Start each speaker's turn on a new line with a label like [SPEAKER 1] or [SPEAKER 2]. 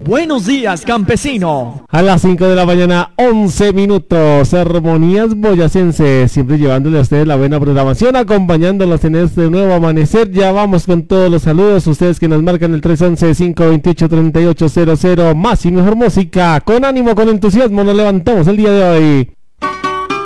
[SPEAKER 1] Buenos días, campesino.
[SPEAKER 2] A las 5 de la mañana, 11 minutos. Armonías Boyacense, siempre llevándole a ustedes la buena programación, acompañándolos en este nuevo amanecer. Ya vamos con todos los saludos. Ustedes que nos marcan el 311-528-3800. Más y mejor música. Con ánimo, con entusiasmo, nos levantamos el día de hoy.